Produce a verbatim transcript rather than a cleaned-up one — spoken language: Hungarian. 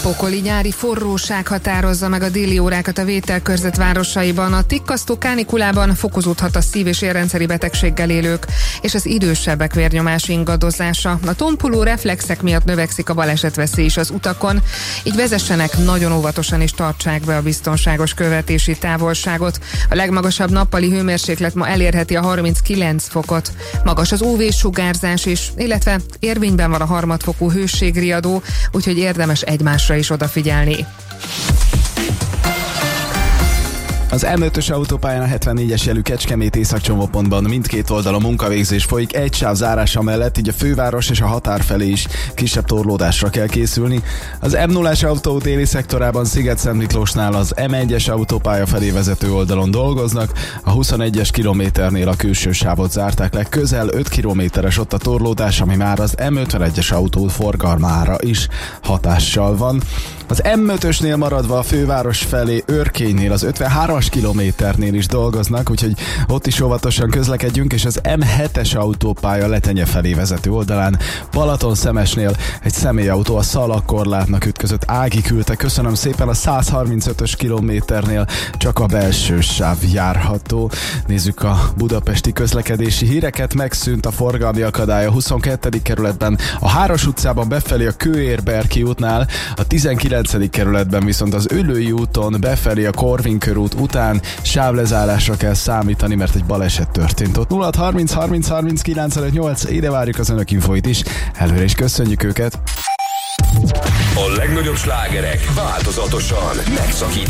Pokoli nyári forróság határozza meg a déli órákat a vételkörzet városaiban. A tikkasztó kánikulában fokozódhat a szív- és érrendszeri betegséggel élők és az idősebbek vérnyomási ingadozása. A tompuló reflexek miatt növekszik a balesetveszély is az utakon, így vezessenek nagyon óvatosan és tartsák be a biztonságos követési távolságot. A legmagasabb nappali hőmérséklet ma elérheti a harminckilenc fokot. Magas az ú vé-sugárzás is, illetve érvényben van a harmadfokú hőségriadó, úgyhogy érdemes egymásra is odafigyelni. Az em ötös autópályán a hetvennégyes jelű Kecskemét északcsomópontban mindkét oldalon munkavégzés folyik, egy sáv zárása mellett, így a főváros és a határ felé is kisebb torlódásra kell készülni. Az em nullás autó déli szektorában Sziget-Szent Miklósnál az em egyes autópálya felé vezető oldalon dolgoznak, a huszonegyes kilométernél a külső sávot zárták le, közel öt kilométeres ott a torlódás, ami már az em ötvenegyes autó forgalmára is hatással van. Az em ötösnél maradva a főváros felé Örkénynél az ötvenhármas kilométernél is dolgoznak, úgyhogy ott is óvatosan közlekedjünk, és az em hetes autópálya Letenye felé vezető oldalán Balaton-Szemesnél egy személyautó a szalagkorlátnak ütközött. Ági küldte, köszönöm szépen, a százharmincötös kilométernél csak a belső sáv járható. Nézzük a budapesti közlekedési híreket, megszűnt a forgalmi akadály a huszonkettedik kerületben, a Háros utcában befelé a Kőér-Berki útnál, a tizenkilencedik kerületben viszont az Üllői úton befelé a Korvin körút után sávlezárásra kell számítani, mert egy baleset történt ott. nulla harminc harminc harminc kilencvenöt nyolc, ide várjuk az önök infoit is, előre is köszönjük őket. A legnagyobb slágerek változatosan megszakítva.